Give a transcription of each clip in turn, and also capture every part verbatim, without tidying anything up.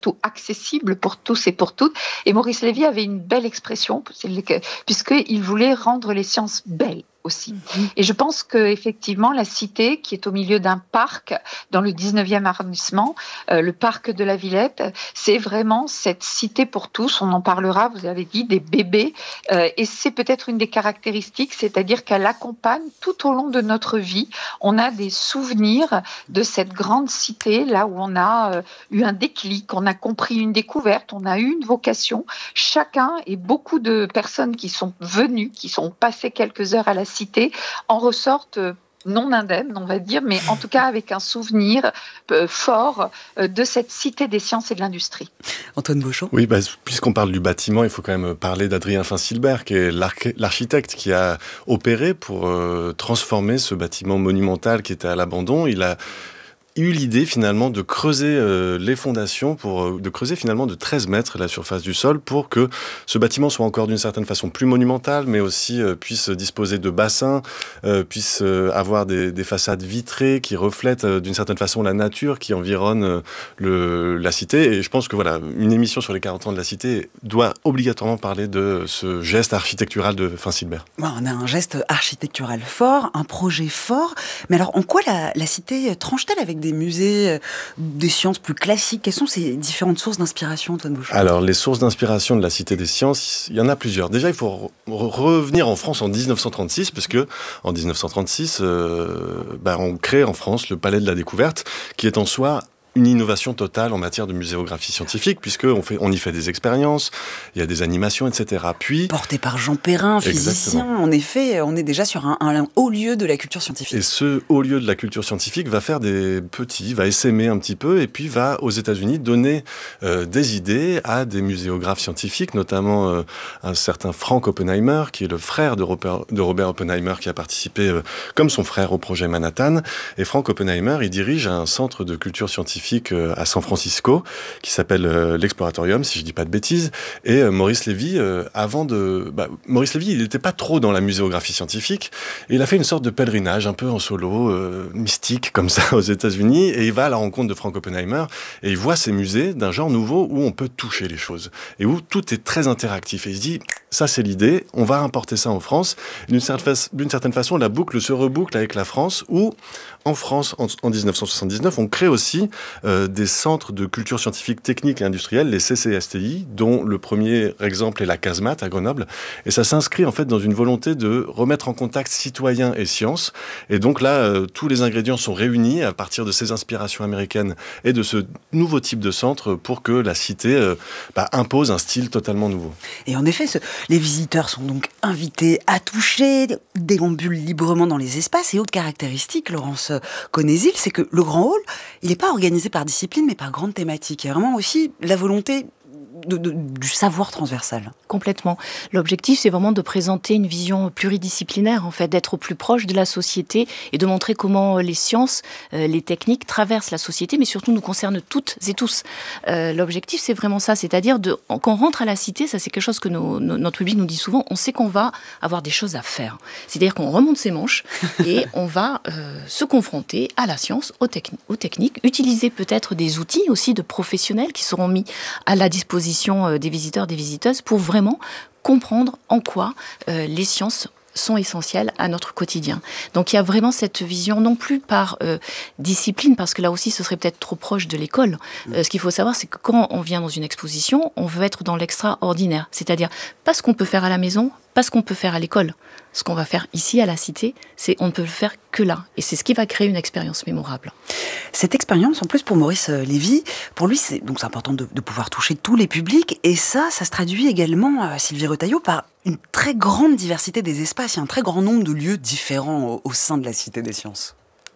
surtout accessible pour tous et pour toutes. Et Maurice Lévy avait une belle expression, puisqu'il voulait rendre les sciences belles aussi. Mmh. Et je pense qu'effectivement, la Cité, qui est au milieu d'un parc dans le dix-neuvième arrondissement, euh, le parc de la Villette, c'est vraiment cette cité pour tous. On en parlera, vous avez dit, des bébés. Euh, et c'est peut-être une des caractéristiques, c'est-à-dire qu'elle accompagne tout au long de notre vie. On a des souvenirs de cette grande cité, là où on a euh, eu un déclic, on a compris une découverte, on a eu une vocation. Chacun et beaucoup de personnes qui sont venues, qui sont passées quelques heures à la Cité, en ressortent non indemnes, on va dire, mais en tout cas avec un souvenir euh, fort euh, de cette Cité des sciences et de l'industrie. Antoine Beauchamp. Oui, bah, puisqu'on parle du bâtiment, il faut quand même parler d'Adrien Finsilbert, qui est l'architecte qui a opéré pour euh, transformer ce bâtiment monumental qui était à l'abandon. Il a eu l'idée finalement de creuser euh, les fondations, pour, euh, de creuser finalement de treize mètres la surface du sol pour que ce bâtiment soit encore d'une certaine façon plus monumental, mais aussi euh, puisse disposer de bassins, euh, puisse euh, avoir des, des façades vitrées qui reflètent euh, d'une certaine façon la nature qui environne euh, le, la cité. Et je pense que voilà, une émission sur les quarante ans de la cité doit obligatoirement parler de ce geste architectural de Finsilbert. Bon, on a un geste architectural fort, un projet fort, mais alors en quoi la, la cité tranche-t-elle avec des musées, des sciences plus classiques? Quelles sont ces différentes sources d'inspiration, Antoine Beauchamp? Alors, les sources d'inspiration de la Cité des Sciences, il y en a plusieurs. Déjà, il faut re- revenir en France en dix-neuf cent trente-six, parce que en dix-neuf cent trente-six, euh, bah, on crée en France le Palais de la Découverte, qui est en soi une innovation totale en matière de muséographie scientifique, puisqu'on fait, on y fait des expériences, il y a des animations, et cetera. Puis, porté par Jean Perrin, physicien, exactement. En effet, on est déjà sur un, un haut lieu de la culture scientifique. Et ce haut lieu de la culture scientifique va faire des petits, va essaimer un petit peu, et puis va aux États-Unis donner euh, des idées à des muséographes scientifiques, notamment euh, un certain Frank Oppenheimer, qui est le frère de Robert, de Robert Oppenheimer, qui a participé euh, comme son frère au projet Manhattan. Et Frank Oppenheimer, il dirige un centre de culture scientifique à San Francisco, qui s'appelle euh, l'Exploratorium, si je dis pas de bêtises. Et euh, Maurice Lévy, euh, avant de... Bah, Maurice Lévy, il n'était pas trop dans la muséographie scientifique, et il a fait une sorte de pèlerinage, un peu en solo, euh, mystique, comme ça, aux États-Unis, et il va à la rencontre de Frank Oppenheimer, et il voit ces musées d'un genre nouveau où on peut toucher les choses, et où tout est très interactif. Et il se dit, ça c'est l'idée, on va importer ça en France. D'une certaine, fa- d'une certaine façon, la boucle se reboucle avec la France, où, en France, en, en dix-neuf cent soixante-dix-neuf, on crée aussi Euh, des centres de culture scientifique, technique et industrielle, les C C S T I, dont le premier exemple est la Casemate à Grenoble. Et ça s'inscrit en fait dans une volonté de remettre en contact citoyens et sciences. Et donc là, euh, tous les ingrédients sont réunis à partir de ces inspirations américaines et de ce nouveau type de centre pour que la cité euh, bah, impose un style totalement nouveau. Et en effet, ce, les visiteurs sont donc invités à toucher, déambulent librement dans les espaces. Et autre caractéristique, Laurence Conézil, c'est que le Grand Hall, il n'est pas organisé par discipline, mais par grande thématique. Il y a vraiment aussi la volonté de, de, du savoir transversal. Complètement. L'objectif, c'est vraiment de présenter une vision pluridisciplinaire, en fait, d'être au plus proche de la société et de montrer comment les sciences, euh, les techniques traversent la société, mais surtout nous concernent toutes et tous. Euh, l'objectif, c'est vraiment ça, c'est-à-dire de, quand on rentre à la cité, ça c'est quelque chose que nos, nos, notre public nous dit souvent, on sait qu'on va avoir des choses à faire. C'est-à-dire qu'on remonte ses manches et on va euh, se confronter à la science, aux, techni- aux techniques, utiliser peut-être des outils aussi de professionnels qui seront mis à la disposition des visiteurs, des visiteuses, pour vraiment comprendre en quoi euh, les sciences sont essentielles à notre quotidien. Donc il y a vraiment cette vision, non plus par euh, discipline, parce que là aussi ce serait peut-être trop proche de l'école. Euh, ce qu'il faut savoir, c'est que quand on vient dans une exposition, on veut être dans l'extraordinaire, c'est-à-dire pas ce qu'on peut faire à la maison, pas ce qu'on peut faire à l'école. Ce qu'on va faire ici à la Cité, c'est on ne peut le faire que là. Et c'est ce qui va créer une expérience mémorable. Cette expérience, en plus, pour Maurice Lévy, pour lui, c'est, donc c'est important de, de pouvoir toucher tous les publics. Et ça, ça se traduit également, euh, Sylvie Retailleau, par une très grande diversité des espaces. Il y a un très grand nombre de lieux différents au, au sein de la Cité des Sciences.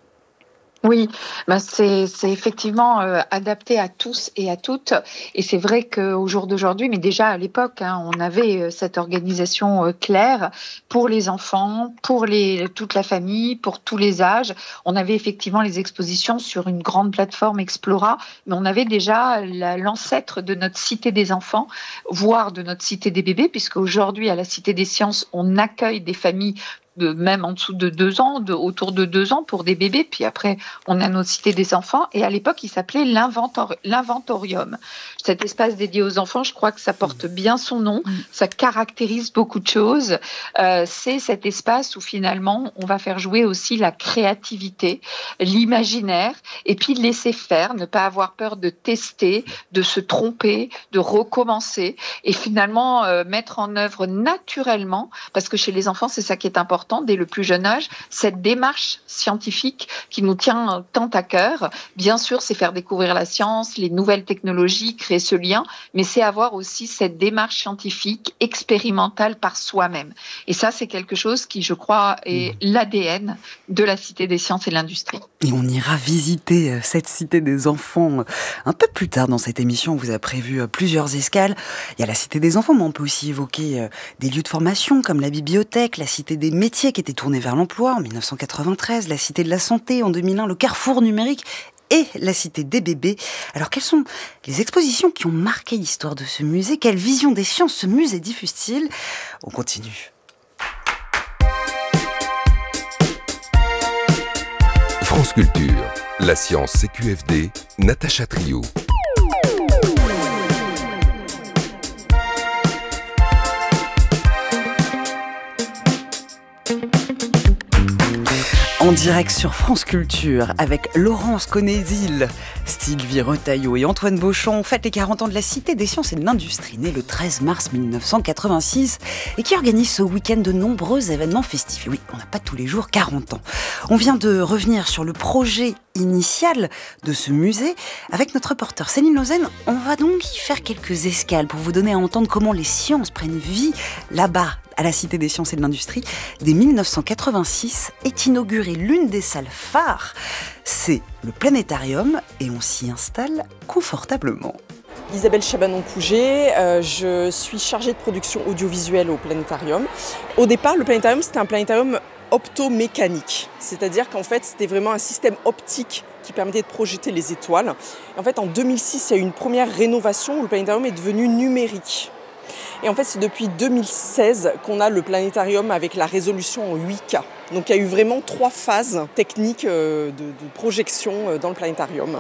Oui, ben c'est, c'est effectivement euh, adapté à tous et à toutes. Et c'est vrai qu'au jour d'aujourd'hui, mais déjà à l'époque, hein, on avait euh, cette organisation euh, claire pour les enfants, pour les, toute la famille, pour tous les âges. On avait effectivement les expositions sur une grande plateforme Explora, mais on avait déjà la, l'ancêtre de notre cité des enfants, voire de notre cité des bébés, puisque aujourd'hui, à la Cité des Sciences, on accueille des familles de, même en dessous de deux ans, de, autour de deux ans pour des bébés. Puis après, on a notre cité des enfants. Et à l'époque, il s'appelait l'inventor- l'inventorium. Cet espace dédié aux enfants, je crois que ça porte bien son nom. Ça caractérise beaucoup de choses. Euh, c'est cet espace où finalement, on va faire jouer aussi la créativité, l'imaginaire, et puis laisser faire, ne pas avoir peur de tester, de se tromper, de recommencer, et finalement euh, mettre en œuvre naturellement, parce que chez les enfants, c'est ça qui est important, dès le plus jeune âge, cette démarche scientifique qui nous tient tant à cœur. Bien sûr, c'est faire découvrir la science, les nouvelles technologies, créer ce lien, mais c'est avoir aussi cette démarche scientifique expérimentale par soi-même. Et ça, c'est quelque chose qui, je crois, est l'A D N de la Cité des sciences et de l'industrie. Et on ira visiter cette Cité des enfants un peu plus tard dans cette émission. On vous a prévu plusieurs escales. Il y a la Cité des enfants, mais on peut aussi évoquer des lieux de formation comme la bibliothèque, la Cité des métiers qui était tournée vers l'emploi en dix-neuf cent quatre-vingt-treize, la Cité de la santé en deux mille un, le Carrefour numérique et la Cité des bébés. Alors, quelles sont les expositions qui ont marqué l'histoire de ce musée? Quelle vision des sciences ce musée diffuse-t-il? On continue. France Culture, la science C Q F D, Natacha Triou. En direct sur France Culture, avec Laurence Conézil, Sylvie Retailleau et Antoine Beauchamp, on fête les quarante ans de la Cité des sciences et de l'industrie, née le treize mars mille neuf cent quatre-vingt-six, et qui organise ce week-end de nombreux événements festifs. Et oui, on n'a pas tous les jours quarante ans. On vient de revenir sur le projet initial de ce musée. Avec notre reporter Céline Lausanne, on va donc y faire quelques escales pour vous donner à entendre comment les sciences prennent vie là-bas, à la Cité des sciences et de l'industrie. Dès mille neuf cent quatre-vingt-six est inaugurée l'une des salles phares. C'est le planétarium et on s'y installe confortablement. Isabelle Chabanon-Pouget, euh, je suis chargée de production audiovisuelle au planétarium. Au départ, le planétarium, c'était un planétarium optomécanique, c'est-à-dire qu'en fait, c'était vraiment un système optique qui permettait de projeter les étoiles. Et en fait, en deux mille six, il y a eu une première rénovation où le planétarium est devenu numérique. Et en fait, c'est depuis deux mille seize qu'on a le planétarium avec la résolution en huit K. Donc il y a eu vraiment trois phases techniques de, de projection dans le planétarium.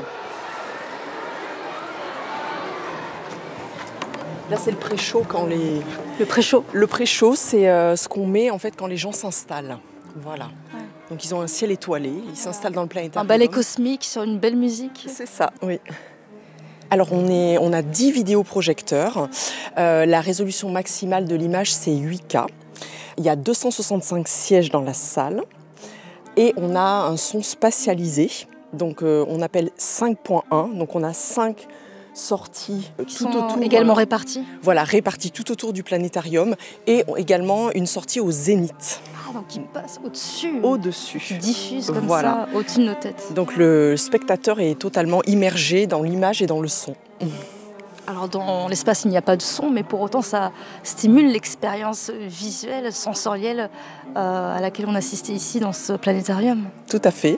Là, c'est le pré-show quand les... Le pré-show Le pré-show, c'est euh, ce qu'on met en fait quand les gens s'installent. Voilà. Ouais. Donc ils ont un ciel étoilé, ils s'installent dans le planétarium. Un ballet cosmique sur une belle musique. C'est ça, oui. Alors on, est, on a dix vidéoprojecteurs. Euh, la résolution maximale de l'image, c'est huit K. Il y a deux cent soixante-cinq sièges dans la salle. Et on a un son spatialisé. Donc euh, on appelle cinq point un. Donc on a cinq sorties qui tout sont autour. Également euh, réparties. Voilà, réparties tout autour du planétarium. Et également une sortie au zénith. Ah, donc il passe au-dessus. Au-dessus. Qui diffuse comme voilà. ça au-dessus de nos têtes. Donc le spectateur est totalement immergé dans l'image et dans le son. Alors dans l'espace, il n'y a pas de son, mais pour autant, ça stimule l'expérience visuelle, sensorielle euh, à laquelle on assistait ici dans ce planétarium. Tout à fait.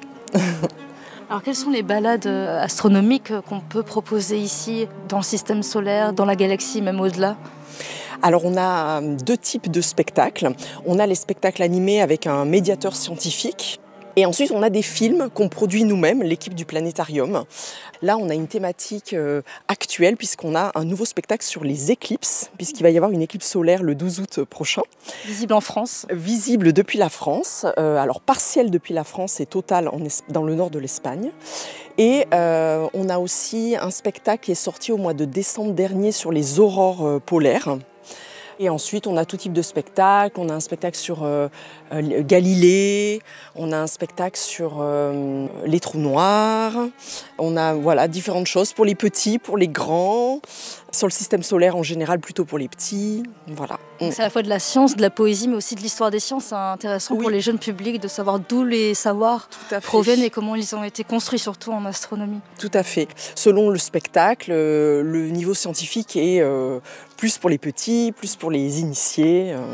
Alors quelles sont les balades astronomiques qu'on peut proposer ici, dans le système solaire, dans la galaxie, même au-delà ? Alors on a deux types de spectacles. On a les spectacles animés avec un médiateur scientifique. Et ensuite, on a des films qu'on produit nous-mêmes, l'équipe du planétarium. Là, on a une thématique euh, actuelle puisqu'on a un nouveau spectacle sur les éclipses, puisqu'il va y avoir une éclipse solaire le douze août prochain. Visible en France. Visible depuis la France. Euh, alors, partielle depuis la France et totale en es- dans le nord de l'Espagne. Et euh, on a aussi un spectacle qui est sorti au mois de décembre dernier sur les aurores euh, polaires. Et ensuite, on a tout type de spectacles. On a un spectacle sur euh, euh, Galilée, on a un spectacle sur euh, les trous noirs. On a voilà, différentes choses pour les petits, pour les grands. Sur le système solaire, en général, plutôt pour les petits. Voilà. C'est à la fois de la science, de la poésie, mais aussi de l'histoire des sciences. C'est intéressant oui. pour les jeunes publics de savoir d'où les savoirs proviennent et comment ils ont été construits, surtout en astronomie. Tout à fait. Selon le spectacle, euh, le niveau scientifique est euh, plus pour les petits, plus pour les initiés. Euh.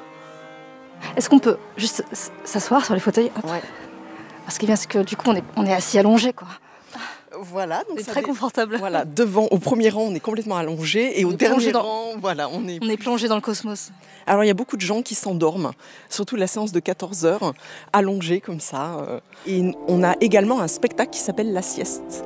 Est-ce qu'on peut juste s'asseoir sur les fauteuils ? Ouais. Parce que, bien, que du coup, on est, on est assis allongé, quoi. Voilà, donc C'est ça très dé- confortable. Voilà, devant, au premier rang, on est complètement allongé et On au est dernier plongé dans- rang, voilà, on est. On est plongé dans le cosmos. Alors il y a beaucoup de gens qui s'endorment, surtout la séance de quatorze heures, allongés comme ça. euh. Et on a également un spectacle qui s'appelle La Sieste.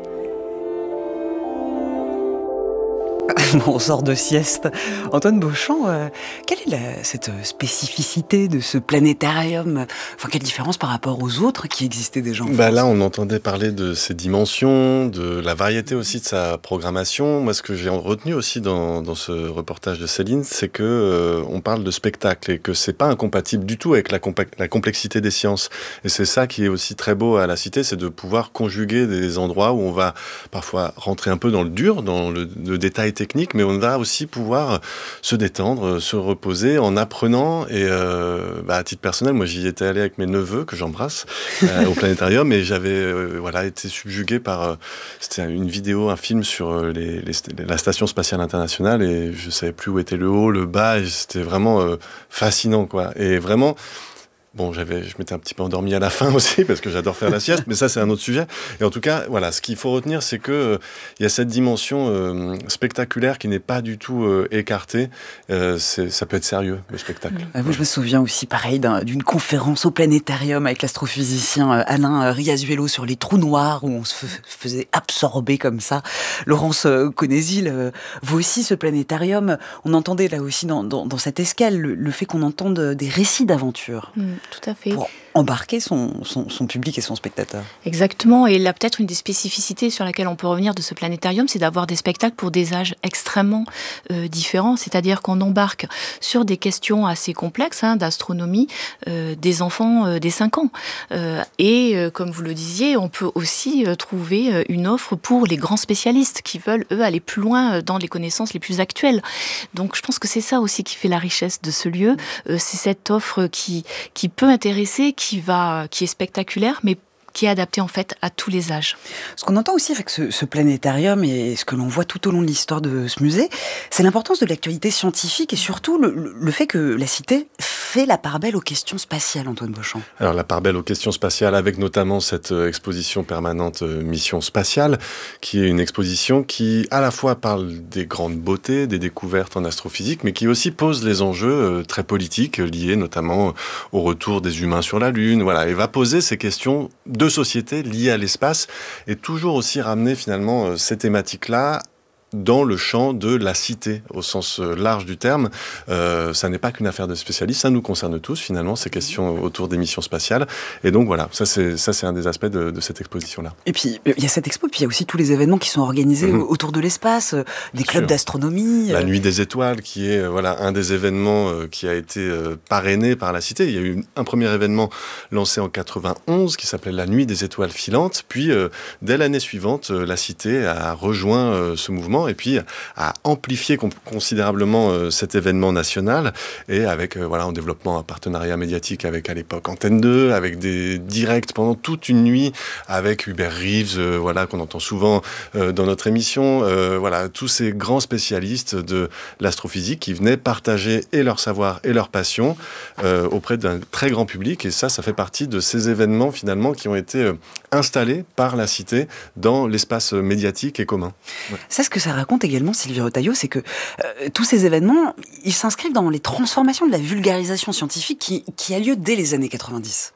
On sort de sieste. Antoine Beauchamp, euh, quelle est la- cette spécificité de ce planétarium? Enfin, quelle différence par rapport aux autres qui existaient déjà en Bah France? là, on entendait parler de ses dimensions, de la variété aussi de sa programmation. Moi, ce que j'ai retenu aussi dans, dans ce reportage de Céline, c'est que euh, on parle de spectacle et que c'est pas incompatible du tout avec la, compa- la complexité des sciences. Et c'est ça qui est aussi très beau à la Cité, c'est de pouvoir conjuguer des endroits où on va parfois rentrer un peu dans le dur, dans le, le détail technique, mais on va aussi pouvoir se détendre, se reposer en apprenant. Et euh, bah, à titre personnel, moi, j'y étais allé avec mes neveux que j'embrasse euh, au planétarium, et j'avais euh, voilà été subjugué par euh, c'était une vidéo, un film sur euh, les, les, la station spatiale internationale, et je savais plus où était le haut, le bas, et c'était vraiment euh, fascinant, quoi. Et vraiment. Bon, j'avais, je m'étais un petit peu endormi à la fin aussi parce que j'adore faire la sieste, mais ça c'est un autre sujet. Et en tout cas, voilà, ce qu'il faut retenir, c'est que euh, il y a cette dimension euh, spectaculaire qui n'est pas du tout euh, écartée. Euh, c'est, ça peut être sérieux, le spectacle. Ah, moi, je me souviens aussi, pareil, d'un- d'une conférence au planétarium avec l'astrophysicien euh, Alain euh, Riazuelo sur les trous noirs, où on se f- faisait absorber comme ça. Laurence euh, Conézil, euh, vous aussi, ce planétarium, on entendait là aussi dans, dans, dans cette escale le, le fait qu'on entende des récits d'aventure. Mm, tout à fait. Pour embarquer son, son, son public et son spectateur. Exactement, et là peut-être une des spécificités sur laquelle on peut revenir de ce planétarium, c'est d'avoir des spectacles pour des âges extrêmement euh, différents, c'est-à-dire qu'on embarque sur des questions assez complexes hein, d'astronomie euh, des enfants euh, des cinq ans. Euh, et euh, comme vous le disiez, on peut aussi euh, trouver euh, une offre pour les grands spécialistes qui veulent, eux, aller plus loin euh, dans les connaissances les plus actuelles. Donc je pense que c'est ça aussi qui fait la richesse de ce lieu, euh, c'est cette offre qui, qui peut intéresser, qui va, qui est spectaculaire, mais qui est adapté en fait à tous les âges. Ce qu'on entend aussi avec ce, ce planétarium et ce que l'on voit tout au long de l'histoire de ce musée, c'est l'importance de l'actualité scientifique et surtout le, le fait que la Cité fait la part belle aux questions spatiales, Antoine Beauchamp. Alors la part belle aux questions spatiales, avec notamment cette euh, exposition permanente euh, Mission Spatiale, qui est une exposition qui à la fois parle des grandes beautés, des découvertes en astrophysique, mais qui aussi pose les enjeux euh, très politiques euh, liés notamment au retour des humains sur la Lune, voilà, et va poser ces questions de société liées à l'espace, et toujours aussi ramener finalement euh, ces thématiques-là dans le champ de la cité, au sens large du terme. Euh, ça n'est pas qu'une affaire de spécialistes, ça nous concerne tous, finalement, ces questions autour des missions spatiales. Et donc, voilà, ça, c'est, ça, c'est un des aspects de, de cette exposition-là. Et puis, il y a cette expo, puis il y a aussi tous les événements qui sont organisés mmh. autour de l'espace, euh, des clubs sûr. d'astronomie. La euh... Nuit des Étoiles, qui est euh, voilà, un des événements euh, qui a été euh, parrainé par la Cité. Il y a eu un premier événement lancé en quatre-vingt-onze, qui s'appelait la Nuit des Étoiles filantes. Puis, euh, dès l'année suivante, euh, la Cité a rejoint euh, ce mouvement, et puis a amplifié com- considérablement euh, cet événement national, et avec euh, voilà, en développement un partenariat médiatique avec à l'époque Antenne deux, avec des directs pendant toute une nuit avec Hubert Reeves, euh, voilà, qu'on entend souvent euh, dans notre émission, euh, voilà, tous ces grands spécialistes de l'astrophysique qui venaient partager et leur savoir et leur passion euh, auprès d'un très grand public, et ça, ça fait partie de ces événements finalement qui ont été euh, installés par la Cité dans l'espace médiatique et commun. Ouais. C'est ce que ça raconte également, Sylvie Retailleau, c'est que euh, tous ces événements, ils s'inscrivent dans les transformations de la vulgarisation scientifique qui, qui a lieu dès les années quatre-vingt-dix.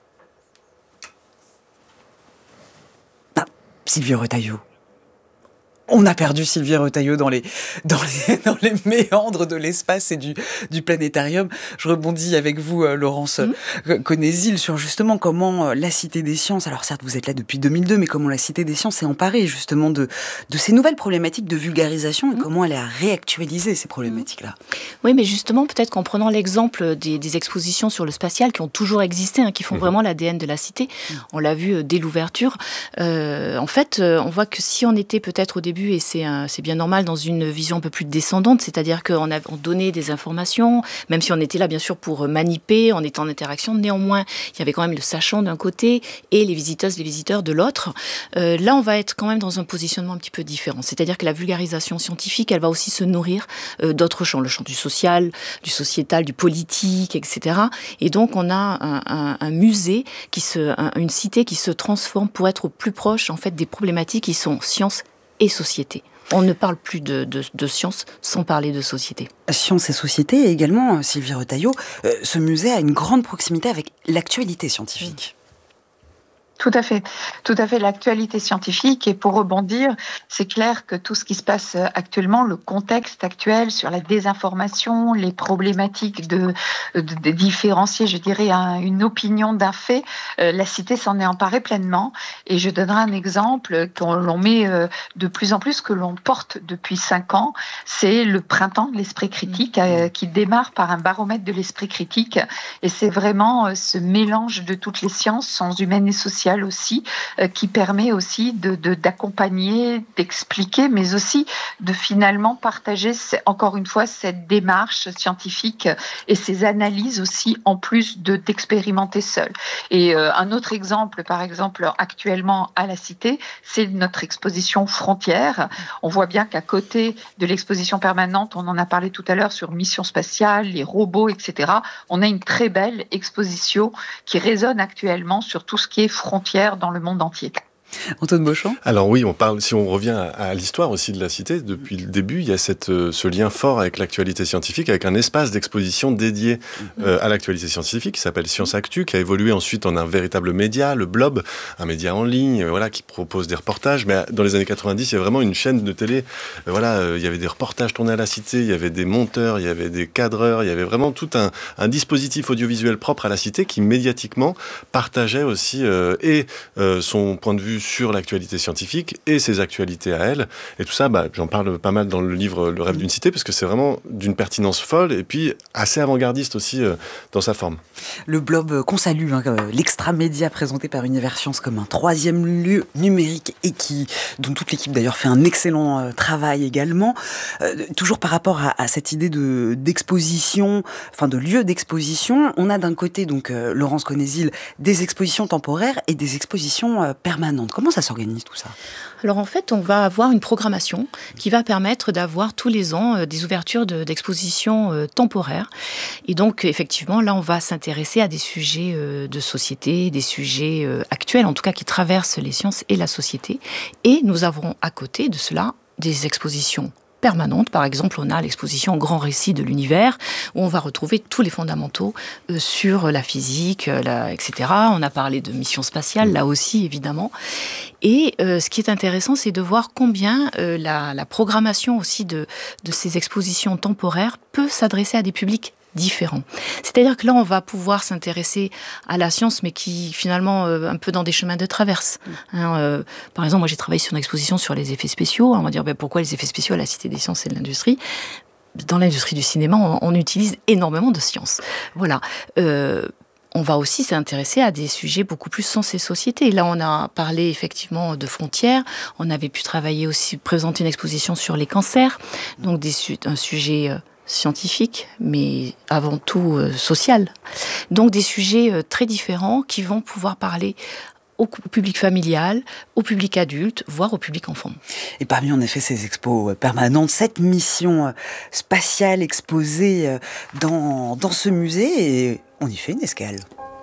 Bah, Sylvie Retailleau. On a perdu Sylvie Retailleau dans les, dans les, dans les méandres de l'espace et du, du planétarium. Je rebondis avec vous, euh, Laurence mmh. Conézil, sur justement comment euh, la Cité des Sciences, alors certes vous êtes là depuis deux mille deux, mais comment la Cité des Sciences s'est emparée justement de, de ces nouvelles problématiques de vulgarisation et mmh. comment elle a réactualisé ces problématiques-là. Oui, mais justement, peut-être qu'en prenant l'exemple des, des expositions sur le spatial qui ont toujours existé, hein, qui font mmh. vraiment l'A D N de la Cité, mmh. on l'a vu euh, dès l'ouverture, euh, en fait, euh, on voit que si on était peut-être au début début, et c'est, un, c'est bien normal, dans une vision un peu plus descendante, c'est-à-dire qu'on a, on donnait des informations, même si on était là bien sûr pour maniper, on était en interaction, néanmoins il y avait quand même le sachant d'un côté et les visiteuses, les visiteurs de l'autre. Euh, là on va être quand même dans un positionnement un petit peu différent, c'est-à-dire que la vulgarisation scientifique, elle va aussi se nourrir euh, d'autres champs, le champ du social, du sociétal, du politique, et cetera. Et donc on a un, un, un musée, qui se, un, une cité qui se transforme pour être au plus proche en fait des problématiques qui sont sciences et société. On ne parle plus de, de, de science sans parler de société. Science et société, et également, Sylvie Retailleau, euh, ce musée a une grande proximité avec l'actualité scientifique. Tout à fait, tout à fait, l'actualité scientifique. Et pour rebondir, c'est clair que tout ce qui se passe actuellement, le contexte actuel sur la désinformation, les problématiques de, de, de différencier, je dirais, un, une opinion d'un fait, euh, la Cité s'en est emparée pleinement. Et je donnerai un exemple qu'on l'on met euh, de plus en plus, que l'on porte depuis cinq ans, c'est le printemps de l'esprit critique, euh, qui démarre par un baromètre de l'esprit critique. Et c'est vraiment euh, ce mélange de toutes les sciences, sciences humaines et sociales, aussi, euh, qui permet aussi de, de, d'accompagner, d'expliquer, mais aussi de finalement partager, encore une fois, cette démarche scientifique et ces analyses aussi, en plus de, d'expérimenter seul. Et euh, un autre exemple, par exemple, actuellement à la Cité, c'est notre exposition Frontières. On voit bien qu'à côté de l'exposition permanente, on en a parlé tout à l'heure sur mission spatiale, les robots, et cetera, on a une très belle exposition qui résonne actuellement sur tout ce qui est frontières dans le monde entier. Antoine Beauchamp ? Alors oui, on parle, si on revient à, à l'histoire aussi de la Cité, depuis le début, il y a cette, euh, ce lien fort avec l'actualité scientifique, avec un espace d'exposition dédié euh, à l'actualité scientifique qui s'appelle Science Actu, qui a évolué ensuite en un véritable média, le Blob, un média en ligne, euh, voilà, qui propose des reportages. Mais dans les années quatre-vingt-dix, il y a vraiment une chaîne de télé. Euh, voilà, euh, il y avait des reportages tournés à la Cité, il y avait des monteurs, il y avait des cadreurs, il y avait vraiment tout un, un dispositif audiovisuel propre à la Cité qui médiatiquement partageait aussi euh, et euh, son point de vue sur l'actualité scientifique et ses actualités à elle. Et tout ça, bah, j'en parle pas mal dans le livre Le rêve d'une cité, parce que c'est vraiment d'une pertinence folle et puis assez avant-gardiste aussi euh, dans sa forme. Le Blob qu'on salue, hein, l'extra-média présenté par Univers Science comme un troisième lieu numérique et qui, dont toute l'équipe d'ailleurs fait un excellent euh, travail également. Euh, toujours par rapport à, à cette idée de, d'exposition, enfin de lieu d'exposition, on a d'un côté, donc euh, Laurence Conézil, des expositions temporaires et des expositions euh, permanentes. Comment ça s'organise tout ça ? Alors en fait, on va avoir une programmation qui va permettre d'avoir tous les ans euh, des ouvertures de, d'expositions euh, temporaires. Et donc effectivement, là, on va s'intéresser à des sujets euh, de société, des sujets euh, actuels, en tout cas qui traversent les sciences et la société. Et nous avons à côté de cela des expositions permanente. Par exemple, on a l'exposition Grand Récit de l'univers, où on va retrouver tous les fondamentaux euh, sur la physique, la, et cetera. On a parlé de mission spatiale, là aussi, évidemment. Et euh, ce qui est intéressant, c'est de voir combien euh, la, la programmation aussi de, de ces expositions temporaires peut s'adresser à des publics différents. C'est-à-dire que là, on va pouvoir s'intéresser à la science, mais qui, finalement, euh, un peu dans des chemins de traverse. Hein, euh, par exemple, moi, j'ai travaillé sur une exposition sur les effets spéciaux. On va dire, ben, pourquoi les effets spéciaux à la Cité des Sciences et de l'Industrie ? Dans l'industrie du cinéma, on, on utilise énormément de sciences. Voilà. Euh, On va aussi s'intéresser à des sujets beaucoup plus sciences et société. Là, on a parlé effectivement de frontières. On avait pu travailler aussi, présenter une exposition sur les cancers. Donc, des, un sujet euh, scientifique, mais avant tout euh, social. Donc, des sujets euh, très différents qui vont pouvoir parler au public familial, au public adulte, voire au public enfant. Et parmi en effet ces expos permanentes, cette mission spatiale exposée dans, dans ce musée, et on y fait une escale.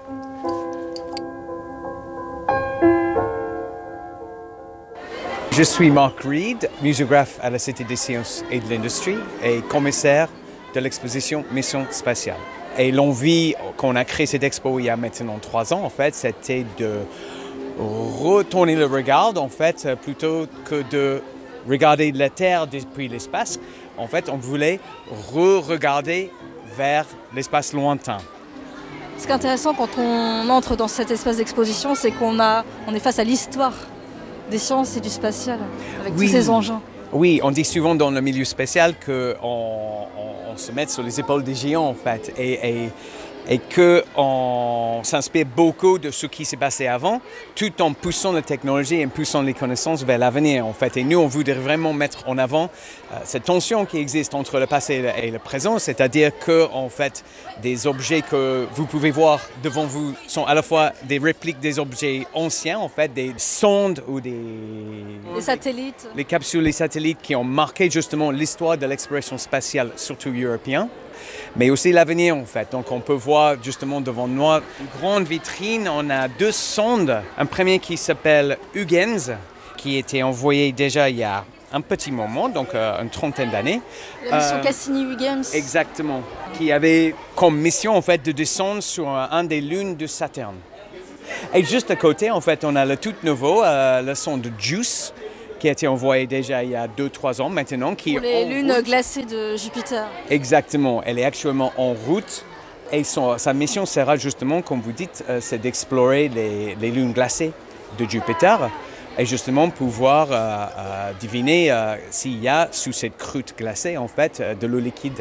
Je suis Mark Reed, muséographe à la Cité des Sciences et de l'Industrie et commissaire de l'exposition Mission Spatiale. Et l'envie qu'on a créé cette expo il y a maintenant trois ans, en fait, c'était de retourner le regard, en fait, plutôt que de regarder la Terre depuis l'espace. En fait, on voulait re-regarder vers l'espace lointain. Ce qui est intéressant quand on entre dans cet espace d'exposition, c'est qu'on a, on est face à l'histoire des sciences et du spatial, avec oui. tous ces engins. Oui, on dit souvent dans le milieu spatial qu'on on, on se met sur les épaules des géants, en fait. Et, et, et qu'on s'inspire beaucoup de ce qui s'est passé avant, tout en poussant la technologie et en poussant les connaissances vers l'avenir, en fait. Et nous, on voudrait vraiment mettre en avant euh, cette tension qui existe entre le passé et le, et le présent, c'est-à-dire que, en fait, des objets que vous pouvez voir devant vous sont à la fois des répliques des objets anciens, en fait, des sondes ou des... Les satellites. Les capsules, les satellites qui ont marqué justement l'histoire de l'exploration spatiale, surtout européenne, mais aussi l'avenir en fait. Donc on peut voir justement devant nous une grande vitrine, on a deux sondes. Un premier qui s'appelle Huygens, qui a été envoyé déjà il y a un petit moment, donc euh, une trentaine d'années. La mission euh, Cassini-Huygens. Exactement, qui avait comme mission en fait de descendre sur un, un des lunes de Saturne. Et juste à côté, en fait, on a le tout nouveau, euh, le sonde JUICE, qui a été envoyé déjà il y a deux trois ans maintenant. Qui Pour les est lunes route. glacées de Jupiter. Exactement, elle est actuellement en route et son, sa mission sera justement, comme vous dites, euh, c'est d'explorer les, les lunes glacées de Jupiter et justement pouvoir euh, euh, deviner euh, s'il y a sous cette croûte glacée en fait euh, de l'eau liquide.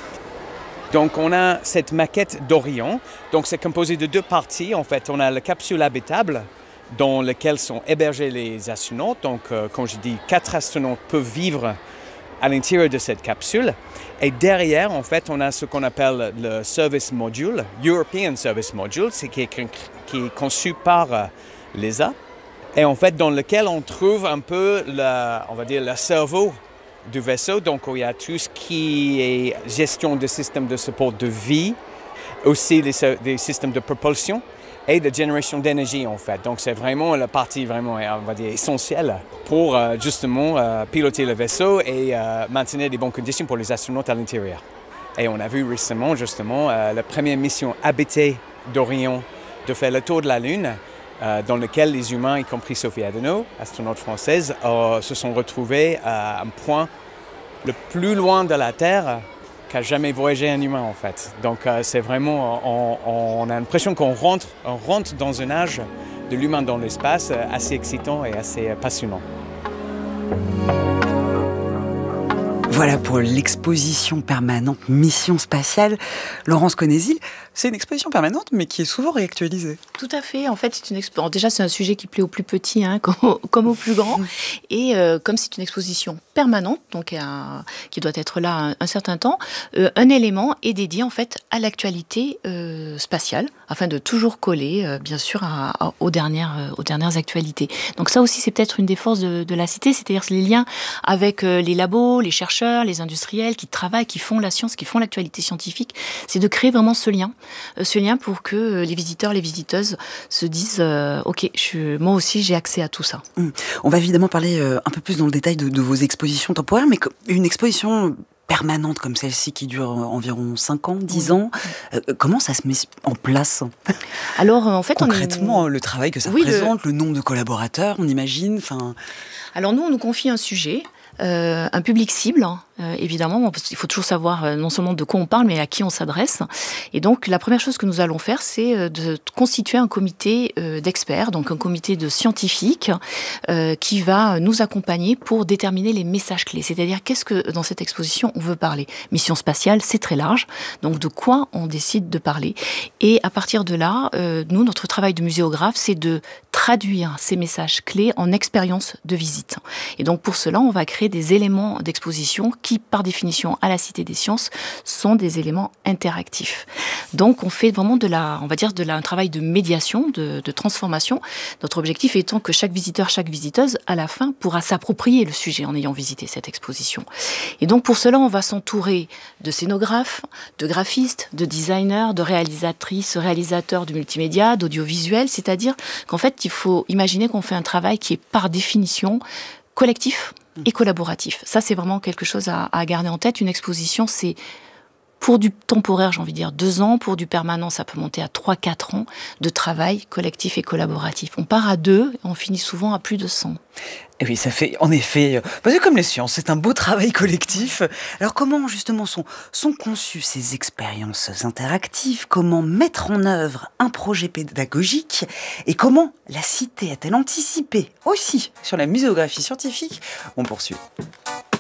Donc on a cette maquette d'Orion, donc c'est composé de deux parties en fait. On a la capsule habitable dans laquelle sont hébergés les astronautes. Donc, euh, comme je dis, quatre astronautes peuvent vivre à l'intérieur de cette capsule. Et derrière, en fait, on a ce qu'on appelle le Service Module, European Service Module, c'est qui est, qui est conçu par euh, l'E S A, et en fait, dans lequel on trouve un peu, le, on va dire, le cerveau du vaisseau. Donc, il y a tout ce qui est gestion des systèmes de support de vie, aussi les, les systèmes de propulsion, et de génération d'énergie en fait. Donc c'est vraiment la partie vraiment, on va dire, essentielle pour euh, justement euh, piloter le vaisseau et euh, maintenir des bonnes conditions pour les astronautes à l'intérieur. Et on a vu récemment justement euh, la première mission habitée d'Orion de faire le tour de la Lune, euh, dans lequel les humains, y compris Sophie Adenau, astronaute française, euh, se sont retrouvés à un point le plus loin de la Terre qu'a jamais voyagé un humain en fait. Donc euh, c'est vraiment, on, on a l'impression qu'on rentre, on rentre dans un âge de l'humain dans l'espace euh, assez excitant et assez euh, passionnant. Voilà pour l'exposition permanente Mission Spatiale. Laurence Conézil, c'est une exposition permanente, mais qui est souvent réactualisée. Tout à fait. En fait, c'est une expo... déjà, c'est un sujet qui plaît aux plus petits, hein, comme, au, comme aux plus grands. Et euh, comme c'est une exposition permanente, donc un, qui doit être là un, un certain temps, euh, un élément est dédié en fait à l'actualité euh, spatiale, afin de toujours coller, euh, bien sûr, à, à, aux, dernières, euh, aux dernières actualités. Donc ça aussi, c'est peut-être une des forces de, de la Cité, c'est-à-dire les liens avec euh, les labos, les chercheurs, les industriels qui travaillent, qui font la science, qui font l'actualité scientifique. C'est de créer vraiment ce lien, euh, ce lien pour que euh, les visiteurs, les visiteuses se disent euh, ok, je, moi aussi j'ai accès à tout ça. Mmh. On va évidemment parler euh, un peu plus dans le détail de, de vos expositions temporaires, mais une exposition permanente comme celle-ci qui dure environ cinq ans, dix ans, euh, comment ça se met en place? Alors en fait, concrètement, on est... le travail que ça oui, représente, le... le nombre de collaborateurs, on imagine. Enfin. Alors nous, on nous confie un sujet. Euh, un public cible, euh, évidemment, parce qu'il faut toujours savoir euh, non seulement de quoi on parle, mais à qui on s'adresse. Et donc, la première chose que nous allons faire, c'est euh, de constituer un comité euh, d'experts, donc un comité de scientifiques euh, qui va nous accompagner pour déterminer les messages clés. C'est-à-dire, qu'est-ce que dans cette exposition on veut parler? Mission spatiale, c'est très large, donc de quoi on décide de parler. Et à partir de là, euh, nous, notre travail de muséographe, c'est de traduire ces messages clés en expérience de visite. Et donc, pour cela, on va créer des éléments d'exposition qui, par définition, à la Cité des Sciences, sont des éléments interactifs. Donc, on fait vraiment de la, on va dire, de la, un travail de médiation, de, de transformation. Notre objectif étant que chaque visiteur, chaque visiteuse, à la fin, pourra s'approprier le sujet en ayant visité cette exposition. Et donc, pour cela, on va s'entourer de scénographes, de graphistes, de designers, de réalisatrices, réalisateurs du multimédia, d'audiovisuel. C'est-à-dire qu'en fait, il faut imaginer qu'on fait un travail qui est, par définition, collectif et collaboratif. Ça, c'est vraiment quelque chose à, à garder en tête. Une exposition, c'est pour du temporaire, j'ai envie de dire deux ans. Pour du permanent, ça peut monter à trois quatre ans de travail collectif et collaboratif. On part à deux et on finit souvent à plus de cent. Et oui, ça fait en effet, parce que comme les sciences, c'est un beau travail collectif. Alors comment justement sont, sont conçues ces expériences interactives? Comment mettre en œuvre un projet pédagogique? Et comment la Cité a-t-elle anticipé aussi sur la muséographie scientifique? On poursuit.